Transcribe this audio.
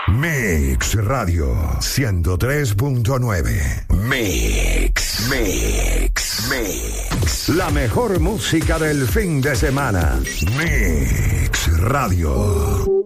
Mix Radio 103.9. Mix. La mejor música del fin de semana. Mix Radio.